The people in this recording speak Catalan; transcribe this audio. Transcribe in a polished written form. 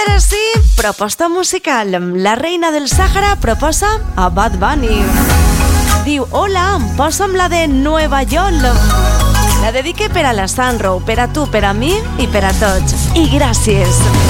Però sí, proposta musical. La reina del Sàhara proposa a Bad Bunny. Diu, hola, posa'm la de Nueva York. La dedique per a la Sandro, per a tu, per a mi i per a tots. I gràcies.